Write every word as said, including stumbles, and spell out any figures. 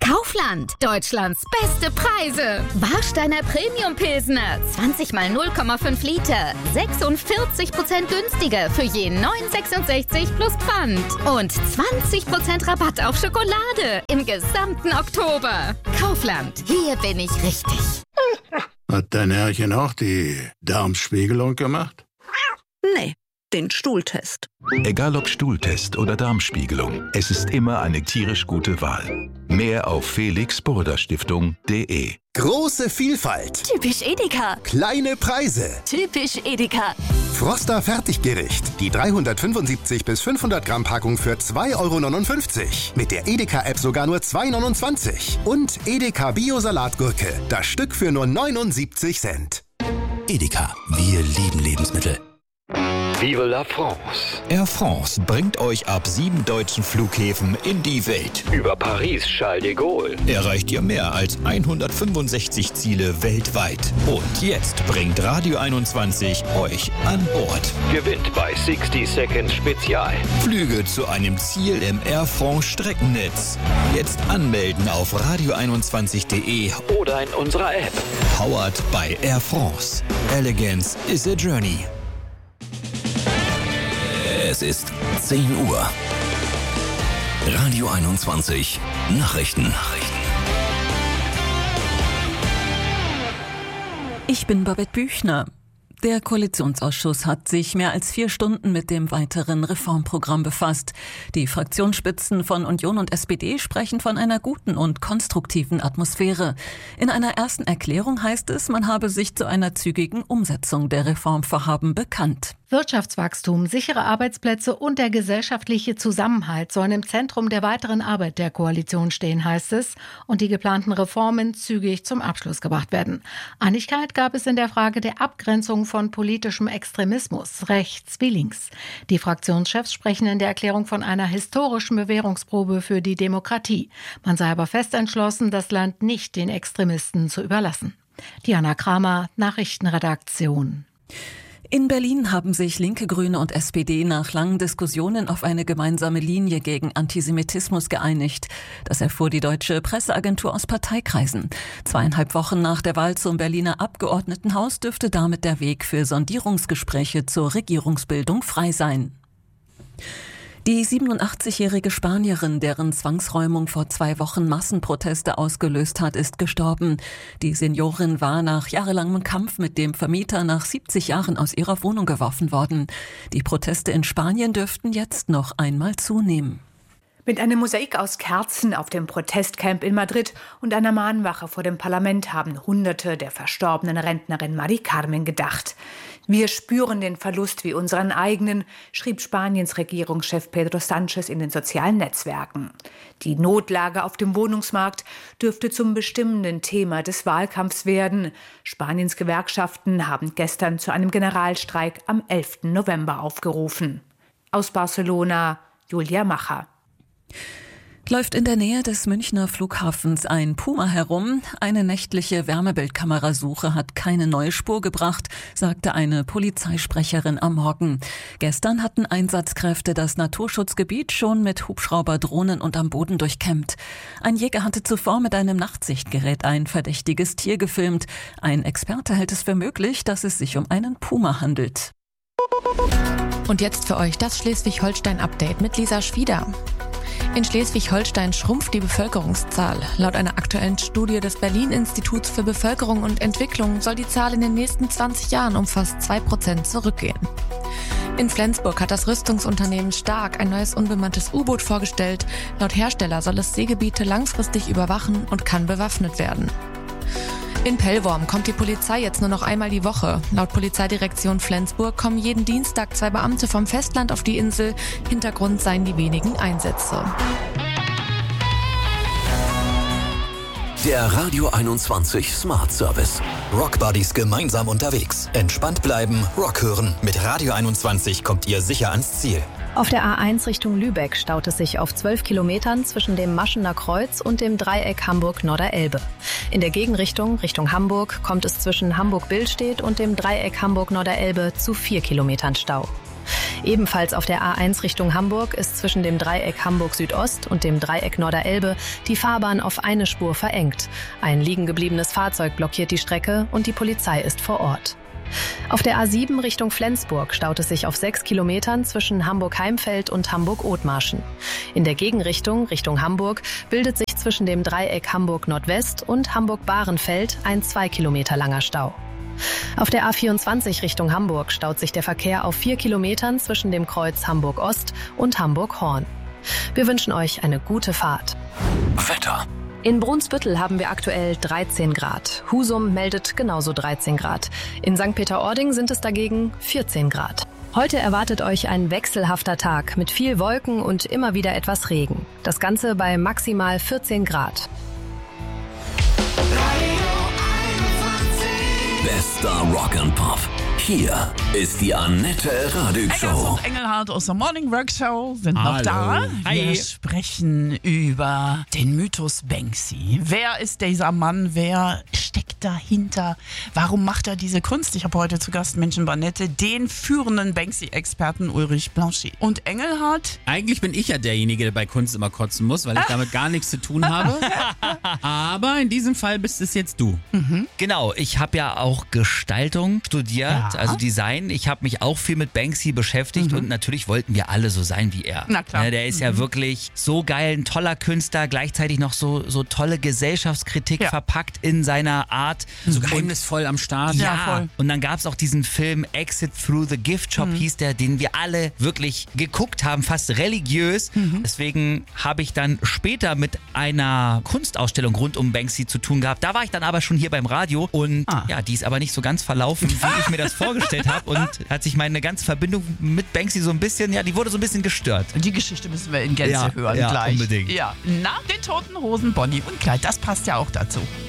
Kaufland, Deutschlands beste Preise. Warsteiner Premium Pilsner, zwanzig mal null Komma fünf Liter, sechsundvierzig Prozent günstiger für je neun Euro sechsundsechzig plus Pfand. Und zwanzig Prozent Rabatt auf Schokolade im gesamten Oktober. Kaufland, hier bin ich richtig. Hat dein Herrchen auch die Darmspiegelung gemacht? Nee, den Stuhltest. Egal ob Stuhltest oder Darmspiegelung, es ist immer eine tierisch gute Wahl. Mehr auf felix burda stiftung punkt de. Große Vielfalt. Typisch Edeka. Kleine Preise. Typisch Edeka. Froster Fertiggericht. Die dreihundertfünfundsiebzig bis fünfhundert Gramm Packung für zwei Euro neunundfünfzig. Mit der Edeka-App sogar nur zwei Euro neunundzwanzig. Und Edeka Bio-Salatgurke. Das Stück für nur neunundsiebzig Cent. Edeka. Wir lieben Lebensmittel. Vive la France! Air France bringt euch ab sieben deutschen Flughäfen in die Welt. Über Paris, Charles de Gaulle. Erreicht ihr mehr als hundertfünfundsechzig Ziele weltweit. Und jetzt bringt Radio einundzwanzig euch an Bord. Gewinnt bei sechzig Seconds Spezial. Flüge zu einem Ziel im Air France Streckennetz. Jetzt anmelden auf radio einundzwanzig punkt de oder in unserer App. Powered by Air France. Elegance is a journey. Es ist zehn Uhr. Radio einundzwanzig Nachrichten. Ich bin Babette Büchner. Der Koalitionsausschuss hat sich mehr als vier Stunden mit dem weiteren Reformprogramm befasst. Die Fraktionsspitzen von Union und S P D sprechen von einer guten und konstruktiven Atmosphäre. In einer ersten Erklärung heißt es, man habe sich zu einer zügigen Umsetzung der Reformvorhaben bekannt. Wirtschaftswachstum, sichere Arbeitsplätze und der gesellschaftliche Zusammenhalt sollen im Zentrum der weiteren Arbeit der Koalition stehen, heißt es, und die geplanten Reformen zügig zum Abschluss gebracht werden. Einigkeit gab es in der Frage der Abgrenzung von politischem Extremismus, rechts wie links. Die Fraktionschefs sprechen in der Erklärung von einer historischen Bewährungsprobe für die Demokratie. Man sei aber fest entschlossen, das Land nicht den Extremisten zu überlassen. Diana Kramer, Nachrichtenredaktion. In Berlin haben sich Linke, Grüne und S P D nach langen Diskussionen auf eine gemeinsame Linie gegen Antisemitismus geeinigt. Das erfuhr die deutsche Presseagentur aus Parteikreisen. Zweieinhalb Wochen nach der Wahl zum Berliner Abgeordnetenhaus dürfte damit der Weg für Sondierungsgespräche zur Regierungsbildung frei sein. Die siebenundachtzigjährige Spanierin, deren Zwangsräumung vor zwei Wochen Massenproteste ausgelöst hat, ist gestorben. Die Seniorin war nach jahrelangem Kampf mit dem Vermieter nach siebzig Jahren aus ihrer Wohnung geworfen worden. Die Proteste in Spanien dürften jetzt noch einmal zunehmen. Mit einem Mosaik aus Kerzen auf dem Protestcamp in Madrid und einer Mahnwache vor dem Parlament haben Hunderte der verstorbenen Rentnerin Mari Carmen gedacht. Wir spüren den Verlust wie unseren eigenen, schrieb Spaniens Regierungschef Pedro Sánchez in den sozialen Netzwerken. Die Notlage auf dem Wohnungsmarkt dürfte zum bestimmenden Thema des Wahlkampfs werden. Spaniens Gewerkschaften haben gestern zu einem Generalstreik am elften November aufgerufen. Aus Barcelona, Julia Macher. Läuft in der Nähe des Münchner Flughafens ein Puma herum. Eine nächtliche Wärmebildkamerasuche hat keine neue Spur gebracht, sagte eine Polizeisprecherin am Morgen. Gestern hatten Einsatzkräfte das Naturschutzgebiet schon mit Hubschrauber, Drohnen und am Boden durchkämmt. Ein Jäger hatte zuvor mit einem Nachtsichtgerät ein verdächtiges Tier gefilmt. Ein Experte hält es für möglich, dass es sich um einen Puma handelt. Und jetzt für euch das Schleswig-Holstein-Update mit Lisa Schwieder. In Schleswig-Holstein schrumpft die Bevölkerungszahl. Laut einer aktuellen Studie des Berlin-Instituts für Bevölkerung und Entwicklung soll die Zahl in den nächsten zwanzig Jahren um fast zwei Prozent zurückgehen. In Flensburg hat das Rüstungsunternehmen Stark ein neues unbemanntes U-Boot vorgestellt. Laut Hersteller soll es Seegebiete langfristig überwachen und kann bewaffnet werden. In Pellworm kommt die Polizei jetzt nur noch einmal die Woche. Laut Polizeidirektion Flensburg kommen jeden Dienstag zwei Beamte vom Festland auf die Insel. Hintergrund seien die wenigen Einsätze. Der Radio einundzwanzig Smart Service. Rock Buddies gemeinsam unterwegs. Entspannt bleiben, Rock hören. Mit Radio einundzwanzig kommt ihr sicher ans Ziel. Auf der A eins Richtung Lübeck staut es sich auf zwölf Kilometern zwischen dem Maschener Kreuz und dem Dreieck Hamburg-Norderelbe. In der Gegenrichtung, Richtung Hamburg, kommt es zwischen Hamburg-Billstedt und dem Dreieck Hamburg-Norderelbe zu vier Kilometern Stau. Ebenfalls auf der A eins Richtung Hamburg ist zwischen dem Dreieck Hamburg Südost und dem Dreieck Norderelbe die Fahrbahn auf eine Spur verengt. Ein liegen gebliebenes Fahrzeug blockiert die Strecke und die Polizei ist vor Ort. Auf der A sieben Richtung Flensburg staut es sich auf sechs Kilometern zwischen Hamburg-Heimfeld und Hamburg-Othmarschen. In der Gegenrichtung, Richtung Hamburg, bildet sich zwischen dem Dreieck Hamburg-Nordwest und Hamburg-Bahrenfeld ein zwei Kilometer langer Stau. Auf der A vierundzwanzig Richtung Hamburg staut sich der Verkehr auf vier Kilometern zwischen dem Kreuz Hamburg-Ost und Hamburg-Horn. Wir wünschen euch eine gute Fahrt. Wetter. In Brunsbüttel haben wir aktuell dreizehn Grad. Husum meldet genauso dreizehn Grad. In Sankt Peter-Ording sind es dagegen vierzehn Grad. Heute erwartet euch ein wechselhafter Tag mit viel Wolken und immer wieder etwas Regen. Das Ganze bei maximal vierzehn Grad. Bester Rock and Pop. Hier ist die Annette Radig Show. Eggers und Engelhardt aus der Morning Work Show sind Hallo. noch da. Wir Hi. sprechen über den Mythos Banksy. Wer ist dieser Mann? Wer steckt dahinter? Warum macht er diese Kunst? Ich habe heute zu Gast Menschen Barnette, den führenden Banksy-Experten Ulrich Blanchet. Und Engelhardt? Eigentlich bin ich ja derjenige, der bei Kunst immer kotzen muss, weil ich damit gar nichts zu tun habe. Aber in diesem Fall bist es jetzt du. Mhm. Genau, ich habe ja auch Gestaltung studiert, ja. also Design. Ich habe mich auch viel mit Banksy beschäftigt mhm. und natürlich wollten wir alle so sein wie er. Na klar. Ja, der ist mhm. ja wirklich so geil, ein toller Künstler, gleichzeitig noch so, so tolle Gesellschaftskritik ja. verpackt in seiner Art. So geheimnisvoll am Start. Ja, ja voll. Und dann gab es auch diesen Film Exit Through the Gift Shop, mhm. hieß der, den wir alle wirklich geguckt haben, fast religiös. Mhm. Deswegen habe ich dann später mit einer Kunstausstellung rund um Banksy zu tun gehabt. Da war ich dann aber schon hier beim Radio und ah. ja, die ist aber nicht so ganz verlaufen, wie ich mir das vorgestellt habe und hat sich meine ganze Verbindung mit Banksy so ein bisschen, ja, die wurde so ein bisschen gestört. Die Geschichte müssen wir in Gänze ja, hören ja, gleich. Unbedingt. Ja, nach den Toten Hosen, Bonnie und Clyde, das passt ja auch dazu.